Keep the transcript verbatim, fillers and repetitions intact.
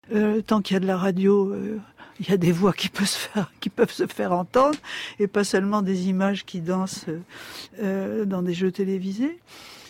Euh, tant qu'il y a de la radio, euh, il y a des voix qui peuvent se faire, qui peuvent se faire entendre, et pas seulement des images qui dansent euh, dans des jeux télévisés.